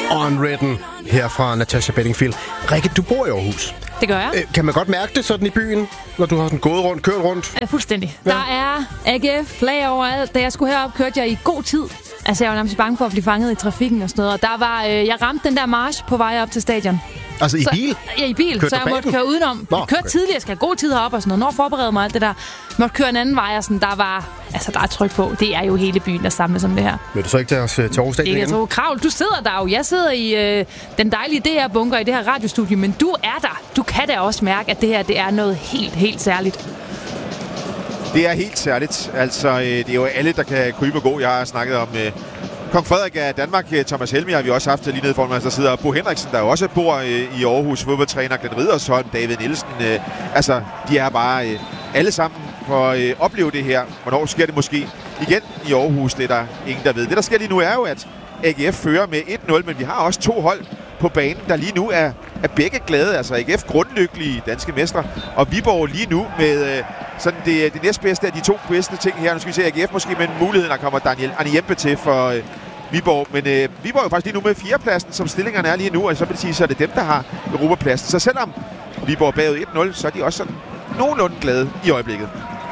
Unwritten her fra Natasha Bedingfield. Rikke, du bor i Aarhus. Det gør jeg. Kan man godt mærke det sådan i byen, når du har sådan gået rundt, kørt rundt? Fuldstændig. Ja. Der er AGF-flag overalt. Da jeg skulle herop, kørte jeg i god tid. Altså, jeg var nærmest bange for at blive fanget i trafikken og sådan noget. Og der var, jeg ramte den der march på vej op til stadion. Altså i bil? Ja, i bil. Så jeg måtte køre udenom. Jeg kørte tidligere, jeg skal have god tid heroppe og sådan noget. Når forberede mig alt det der. Måtte køre en anden vej og sådan. Der er tryk på. Det er jo hele byen, der samles om det her. Vil du så ikke tage os til Aarhus Stadion igen? Det er så Kravl. Du sidder der jo. Jeg sidder i den dejlige DR-bunker i det her radiostudie. Men du er der. Du kan da også mærke, at det her det er noget helt, helt særligt. Det er helt særligt. Altså, det er jo alle, der kan krybe og gå. Jeg har snakket om Kong Frederik af Danmark, Thomas Helmig har vi også haft lige nede foran mig. Der sidder Bo Henriksen, der også bor i Aarhus, fodboldtræner Glenn Riddersholm, David Nielsen. Altså, de er bare alle sammen for at opleve det her. Hvornår sker det måske igen i Aarhus? Det er der ingen, der ved. Det, der sker lige nu, er jo, at AGF fører med 1-0, men vi har også 2 hold på banen, der lige nu er begge glade. Altså AGF grundlykkelige danske mestre, og Viborg lige nu med sådan det næstbedste af de 2 bedste ting her. Nu skal vi se AGF måske med muligheden, der kommer Daniel Aniempe til for Viborg. Men Viborg er jo faktisk lige nu med 4. pladsen, som stillingerne er lige nu, og så vil det sige, så er det dem, der har Europapladsen. Så selvom Viborg er bagud 1-0, så er de også sådan nogenlunde glade i øjeblikket.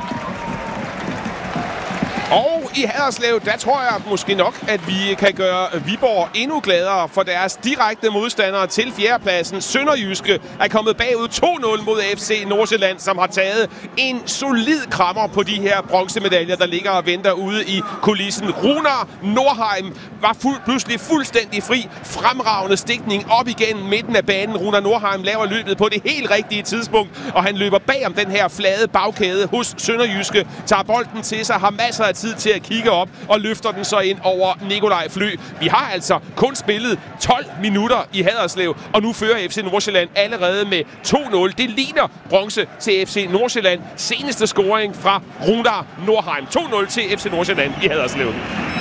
Og i Haderslev, der tror jeg måske nok, at vi kan gøre Viborg endnu gladere, for deres direkte modstandere til 4. pladsen. Sønderjyske er kommet bagud 2-0 mod FC Nordsjælland, som har taget en solid krammer på de her bronzemedaljer, der ligger og venter ude i kulissen. Runar Nordheim var pludselig fuldstændig fri. Fremragende stikning op igennem midten af banen. Runar Nordheim laver løbet på det helt rigtige tidspunkt, og han løber bag om den her flade bagkæde hos Sønderjyske, tager bolden til sig, har masser af tid til at kigge op og løfter den så ind over Nikolaj Flø. Vi har altså kun spillet 12 minutter i Haderslev, og nu fører FC Nordsjælland allerede med 2-0. Det ligner bronze til FC Nordsjælland. Seneste scoring fra Runar Nordheim. 2-0 til FC Nordsjælland i Haderslev.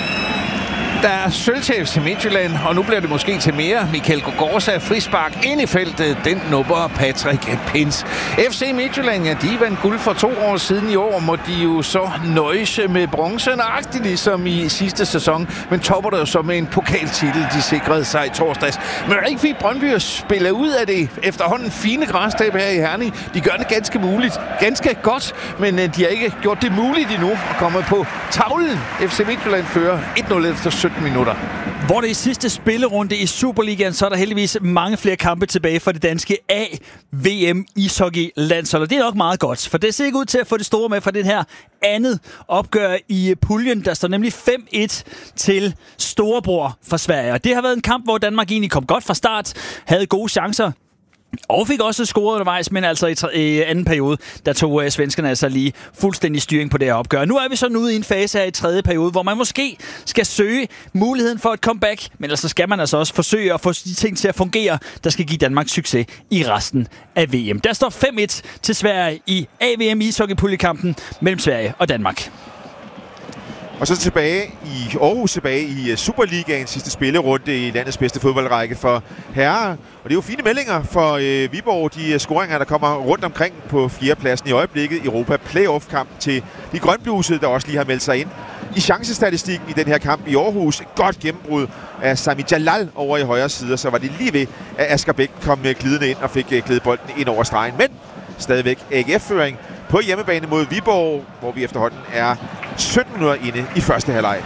Der er sølv til FC Midtjylland, og nu bliver det måske til mere. Michael Gogorza frispark ind i feltet. Den nupper Patrick Pins. FC Midtjylland, ja, de vandt guld for 2 år siden. I år må de jo så nøjes med bronze, nøjagtigt ligesom i sidste sæson. Men topper det jo så med en pokaltitel, de sikrede sig i torsdags. Men ikke fik Brøndby at spille ud af det efterhånden fine græstab her i Herning. De gør det ganske godt, men de har ikke gjort det muligt endnu at komme på tavlen. FC Midtjylland fører 1-0 efter 17 minutter. Hvor det i sidste spillerunde i Superligaen, så er der heldigvis mange flere kampe tilbage for det danske A-VM ishockey-landshold. Og det er nok meget godt, for det ser ikke ud til at få det store med fra den her andet opgør i puljen. Der står nemlig 5-1 til storebror for Sverige. Og det har været en kamp, hvor Danmark egentlig kom godt fra start, havde gode chancer. Og fik også scoret undervejs, men altså i anden periode, der tog svenskerne altså lige fuldstændig styring på det her opgør. Nu er vi så ude i en fase her i tredje periode, hvor man måske skal søge muligheden for et comeback, men ellers så skal man altså også forsøge at få de ting til at fungere, der skal give Danmark succes i resten af VM. Der står 5-1 til Sverige i AVM ishockeypuljekampen mellem Sverige og Danmark. Og så tilbage i Aarhus, tilbage i Superligaens sidste spillerunde i landets bedste fodboldrække for herrer. Og det er jo fine meldinger for Viborg. De scoringer, der kommer rundt omkring på 4. pladsen i øjeblikket. Europa Playoff-kamp til de grønblusede, der også lige har meldt sig ind i chancestatistikken i den her kamp i Aarhus. Et godt gennembrud af Sami Jalal over i højre side. Så var det lige ved, at Asger Bæk kom glidende ind og fik glædet bolden ind over stregen. Men stadigvæk AGF-føring på hjemmebane mod Viborg, hvor vi efterhånden er 17 minutter inde i første halvleg.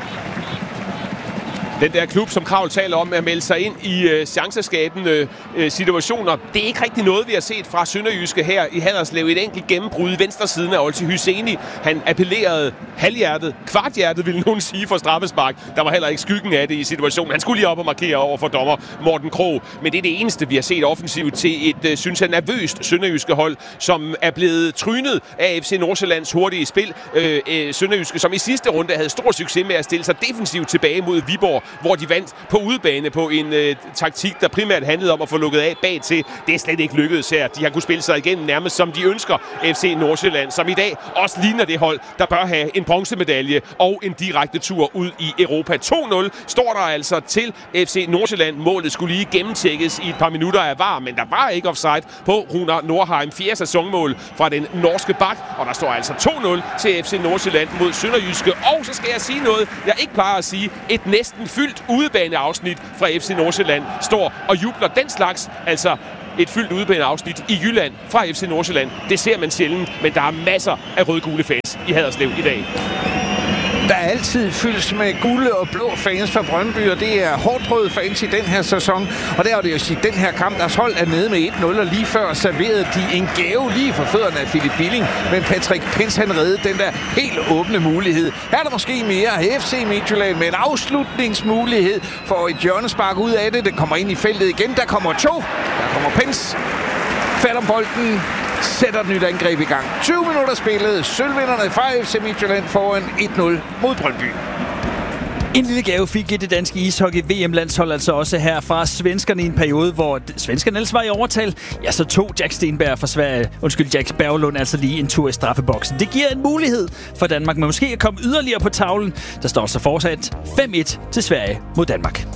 Den der klub, som Kravl taler om, at melde sig ind i chanceskabende situationer. Det er ikke rigtig noget, vi har set fra Sønderjyske her i Haderslev. Et enkelt gennembrud i venstre siden af Olti Hyseni. Han appellerede halvhjertet, kvarthjertet ville nogen sige, for straffespark. Der var heller ikke skyggen af det i situationen. Han skulle lige op og markere over for dommer Morten Krog. Men det er det eneste, vi har set offensivt til et, synes jeg, nervøst Sønderjyske hold, som er blevet trynet af FC Nordsjællands hurtige spil. Sønderjyske, som i sidste runde havde stor succes med at stille sig defensivt tilbage mod Viborg, hvor de vandt på udebane på en taktik, der primært handlede om at få lukket af bag til. Det er slet ikke lykkedes her. De har kunnet spille sig igennem nærmest som de ønsker. FC Nordsjælland, som i dag også ligner det hold, der bør have en bronzemedalje og en direkte tur ud i Europa. 2-0 står der altså til FC Nordsjælland. Målet skulle lige gennemtjekkes i et par minutter af VAR, men der var ikke offside på Runar Nordheim. 4. sæsonmål fra den norske bak, og der står altså 2-0 til FC Nordsjælland mod Sønderjyske. Og så skal jeg sige noget, jeg ikke plejer at sige. Et næsten fyldt udebaneafsnit fra FC Nordsjælland står og jubler den slags. Altså et fyldt udebaneafsnit i Jylland fra FC Nordsjælland. Det ser man sjældent, men der er masser af rød-gule fans i Haderslev i dag. Der er altid fyldt med gule og blå fans fra Brøndby, og det er hårdt prøvede fans i den her sæson. Og der er det jo sige, den her kamp, deres hold er nede med 1-0, og lige før serverede de en gave lige for fødderne af Philip Billing. Men Patrick Pins, han reddede den der helt åbne mulighed. Her er der måske mere FC Midtjylland med en afslutningsmulighed for et hjørnespark ud af det. Den kommer ind i feltet igen. Der kommer to. Der kommer Pins. Fat om bolden. Sætter et nyt angreb i gang. 20 minutter spillet. Sølvvinderne fra FC Midtjylland foran 1-0 mod Brøndby. En lille gave fik det danske ishockey-VM-landshold altså også her fra svenskerne i en periode, hvor svenskerne ellers var i overtal. Ja, så tog Jack Stenberg fra Sverige, Jack Berglund altså lige en tur i straffeboksen. Det giver en mulighed for Danmark, men måske at komme yderligere på tavlen. Der står så fortsat 5-1 til Sverige mod Danmark.